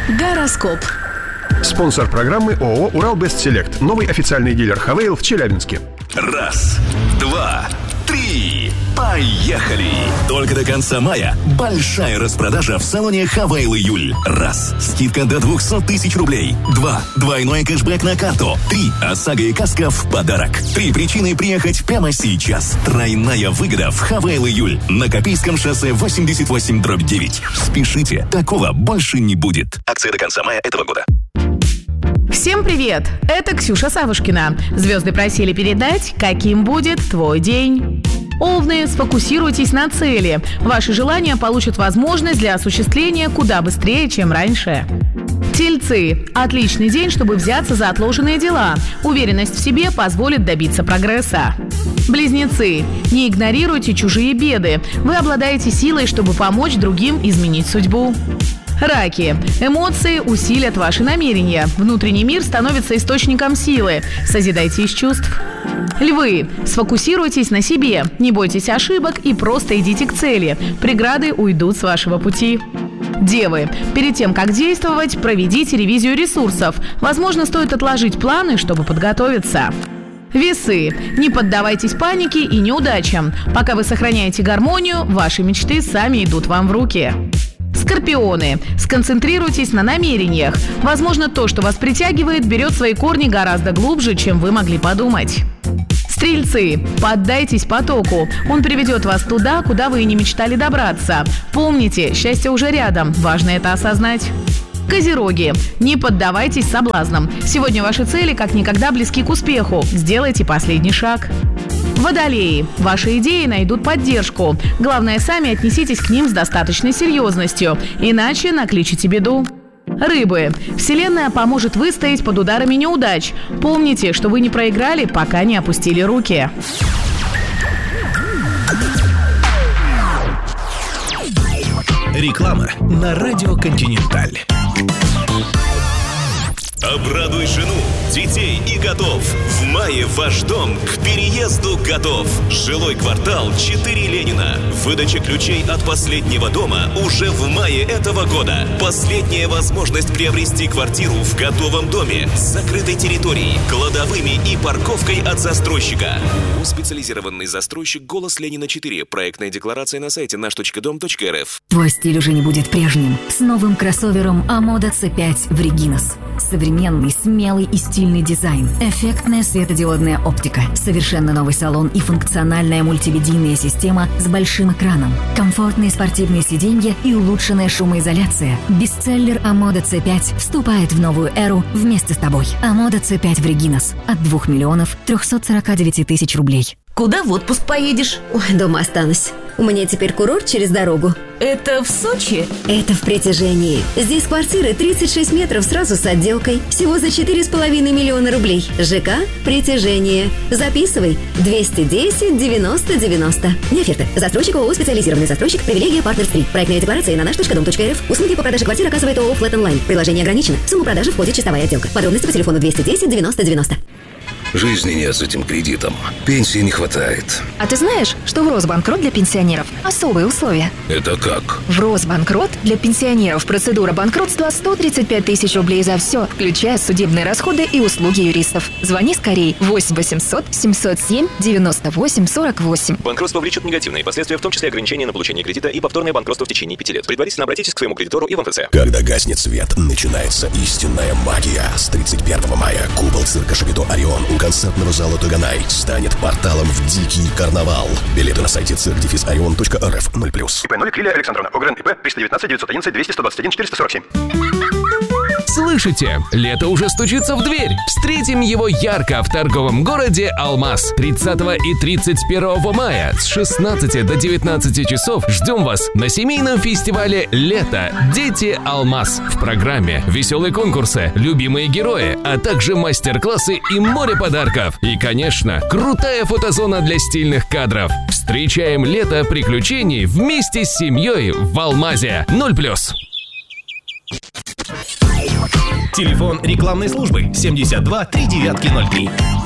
Гороскоп. Спонсор программы ООО «Урал-Бест-Селект». Новый официальный дилер «Хавейл» в Челябинске. 1, 2, 3. Поехали! Только до конца мая большая распродажа в салоне «Хавейл Июль». 1. Скидка до 200 тысяч рублей. 2. Двойной кэшбэк на карту. 3. ОСАГО и каска в подарок. 3 причины приехать прямо сейчас. Тройная выгода в «Хавейл Июль» на Копейском шоссе 88/9. Спешите, такого больше не будет. Акция до конца мая этого года. Всем привет! Это Ксюша Савушкина. Звезды просили передать, каким будет твой день. Овны, сфокусируйтесь на цели. Ваши желания получат возможность для осуществления куда быстрее, чем раньше. Тельцы. Отличный день, чтобы взяться за отложенные дела. Уверенность в себе позволит добиться прогресса. Близнецы. Не игнорируйте чужие беды. Вы обладаете силой, чтобы помочь другим изменить судьбу. Раки. Эмоции усилят ваши намерения. Внутренний мир становится источником силы. Созидайте из чувств. Львы. Сфокусируйтесь на себе. Не бойтесь ошибок и просто идите к цели. Преграды уйдут с вашего пути. Девы. Перед тем, как действовать, проведите ревизию ресурсов. Возможно, стоит отложить планы, чтобы подготовиться. Весы. Не поддавайтесь панике и неудачам. Пока вы сохраняете гармонию, ваши мечты сами идут вам в руки. Скорпионы. Сконцентрируйтесь на намерениях. Возможно, то, что вас притягивает, берет свои корни гораздо глубже, чем вы могли подумать. Стрельцы. Поддайтесь потоку. Он приведет вас туда, куда вы и не мечтали добраться. Помните, счастье уже рядом. Важно это осознать. Козероги. Не поддавайтесь соблазнам. Сегодня ваши цели как никогда близки к успеху. Сделайте последний шаг. Водолеи. Ваши идеи найдут поддержку. Главное, сами отнеситесь к ним с достаточной серьезностью, иначе накличите беду. Рыбы. Вселенная поможет выстоять под ударами неудач. Помните, что вы не проиграли, пока не опустили руки. Реклама на радио «Континенталь». Обрадуй жену, детей и котов. В мае ваш дом к переезду готов. Жилой квартал 4 Ленина. Выдача ключей от последнего дома уже в мае этого года. Последняя возможность приобрести квартиру в готовом доме с закрытой территорией, кладовыми и парковкой от застройщика. Специализированный застройщик «Голос Ленина 4». Проектная декларация на сайте наш.дом.рф. Твой стиль уже не будет прежним. С новым кроссовером Амода C5 в Регинас. Современный, смелый и стильный дизайн. Эффектная светодиодная оптика. Совершенно новый салон и функциональная мультимедийная система с большим экраном. Комфортные спортивные сиденья и улучшенная шумоизоляция. Бестселлер Амода C5 вступает в новую эру вместе с тобой. Амода C5 в Регинас. От 2 349 000 рублей. Куда в отпуск поедешь? Ой, дома останусь. У меня теперь курорт через дорогу. Это в Сочи? Это в Притяжении. Здесь квартиры 36 метров сразу с отделкой. Всего за 4,5 миллиона рублей. ЖК «Притяжение». Записывай. 210 90 90. Не оферта. Застройщик ООО «Специализированный застройщик». Привилегия Partners 3. Проектная декларация на наш.дом.рф. Услуги по продаже квартир оказывает ООО Flat Online. Приложение ограничено. В сумму продажи входит чистовая отделка. Подробности по телефону 210 90 90. Жизни нет с этим кредитом. Пенсии не хватает. А ты знаешь, что в Росбанкрот для пенсионеров особые условия? Это как? В Росбанкрот для пенсионеров процедура банкротства 135 000 рублей за все, включая судебные расходы и услуги юристов. Звони скорее 8 800 707 98 48. Банкротство влечет негативные последствия, в том числе ограничения на получение кредита и повторное банкротство в течение 5 лет. Предварительно обратитесь к своему кредитору и в МФЦ. Когда гаснет свет, начинается истинная магия. С 31 мая купол цирка Шапито «Орион» у концертного зала Таганай станет порталом в дикий карнавал. Билеты на сайте cirque-orion.rf 0+. ИП 0 Крилия Александровна. ОГРН ИП 319 911 200 121 447. Слышите? Лето уже стучится в дверь. Встретим его ярко в торговом городе Алмаз. 30 и 31 мая с 16 до 19 часов ждем вас на семейном фестивале «Лето. Дети Алмаз». В программе веселые конкурсы, любимые герои, а также мастер-классы и море подарков. И, конечно, крутая фотозона для стильных кадров. Встречаем лето приключений вместе с семьей в Алмазе. 0+. Телефон рекламной службы 72 3903.